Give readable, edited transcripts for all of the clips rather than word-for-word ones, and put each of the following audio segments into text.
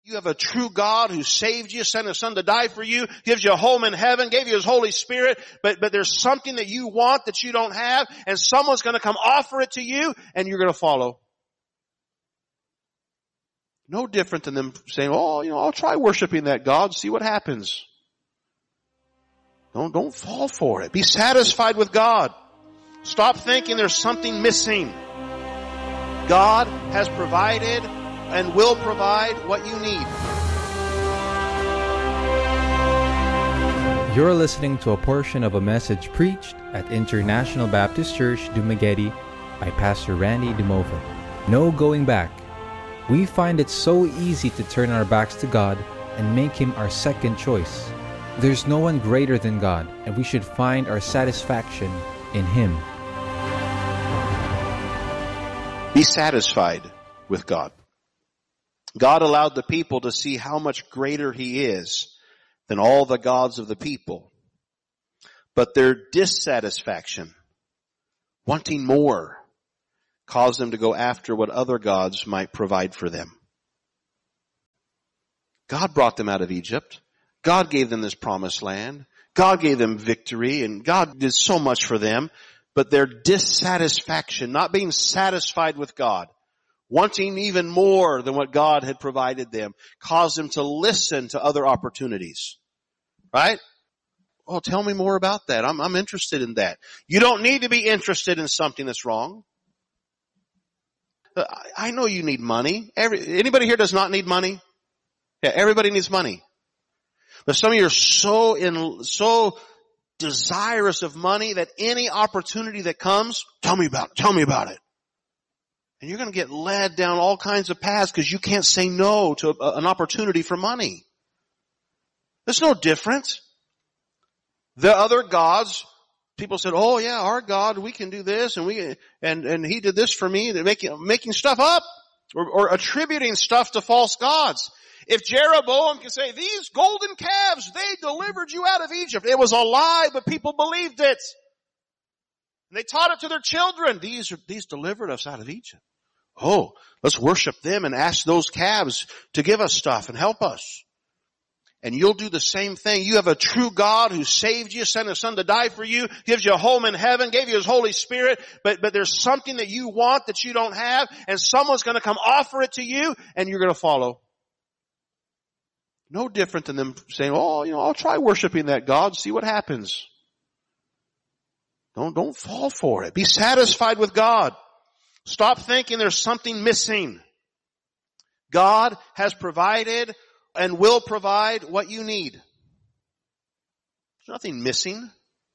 You have a true God who saved you, sent His Son to die for you, gives you a home in heaven, gave you His Holy Spirit, but there's something that you want that you don't have, and someone's going to come offer it to you, and you're going to follow. No different than them saying, I'll try worshiping that God, see what happens. Don't fall for it. Be satisfied with God. Stop thinking there's something missing. God has provided and will provide what you need. You're listening to a portion of a message preached at International Baptist Church, Dumaguete by Pastor Randy Dumova. No going back. We find it so easy to turn our backs to God and make Him our second choice. There's no one greater than God, and we should find our satisfaction in Him. Be satisfied with God. God allowed the people to see how much greater He is than all the gods of the people. But their dissatisfaction, wanting more, caused them to go after what other gods might provide for them. God brought them out of Egypt. God gave them this promised land. God gave them victory, and God did so much for them. But their dissatisfaction, not being satisfied with God, wanting even more than what God had provided them, caused them to listen to other opportunities. Right? Oh, tell me more about that. I'm interested in that. You don't need to be interested in something that's wrong. I know you need money. Anybody here does not need money? Yeah, everybody needs money. But some of you are so desirous of money that any opportunity that comes, tell me about it. And you're going to get led down all kinds of paths because you can't say no to an opportunity for money. There's no difference. The other gods, people said, oh yeah, our God, we can do this, and He did this for me. They're making stuff up or attributing stuff to false gods. If Jeroboam can say, these golden calves, they delivered you out of Egypt. It was a lie, but people believed it. And they taught it to their children. These delivered us out of Egypt. Oh, let's worship them and ask those calves to give us stuff and help us. And you'll do the same thing. You have a true God who saved you, sent His Son to die for you, gives you a home in heaven, gave you His Holy Spirit, but there's something that you want that you don't have, and someone's going to come offer it to you, and you're going to follow. No different than them saying, I'll try worshiping that God, see what happens. Don't fall for it. Be satisfied with God. Stop thinking there's something missing. God has provided and will provide what you need. There's nothing missing.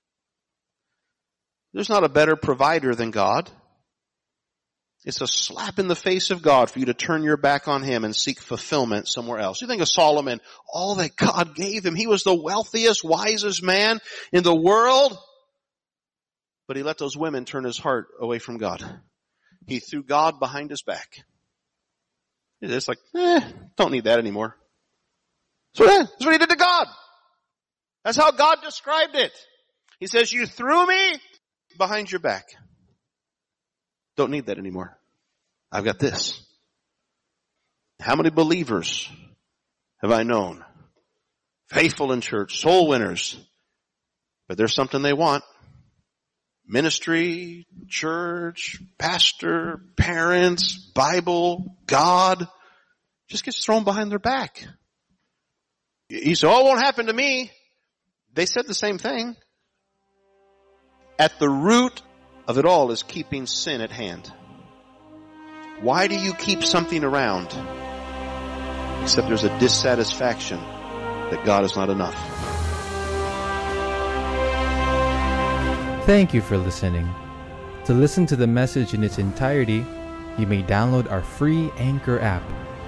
There's not a better provider than God. It's a slap in the face of God for you to turn your back on Him and seek fulfillment somewhere else. You think of Solomon, all that God gave him. He was the wealthiest, wisest man in the world. But he let those women turn his heart away from God. He threw God behind his back. It's like, don't need that anymore. So that's what he did to God. That's how God described it. He says, you threw me behind your back. Don't need that anymore. I've got this. How many believers have I known? Faithful in church, soul winners. But there's something they want. Ministry, church, pastor, parents, Bible, God. Just gets thrown behind their back. You say, it won't happen to me. They said the same thing. At the root of it all is keeping sin at hand. Why do you keep something around? Except there's a dissatisfaction that God is not enough. Thank you for listening. To listen to the message in its entirety, you may download our free Anchor app,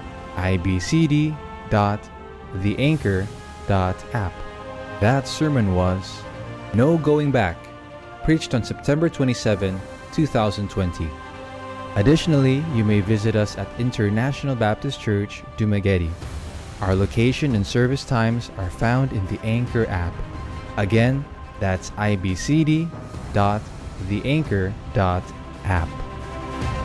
ibcd.theanchor.app. That sermon was No Going Back, preached on September 27, 2020. Additionally, you may visit us at International Baptist Church, Dumaguete. Our location and service times are found in the Anchor app. Again, that's ibcd.theanchor.app.